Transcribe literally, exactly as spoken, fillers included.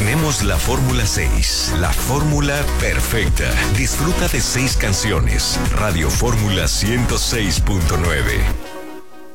Tenemos la Fórmula seis, la fórmula perfecta. Disfruta de seis canciones. Radio Fórmula ciento seis punto nueve.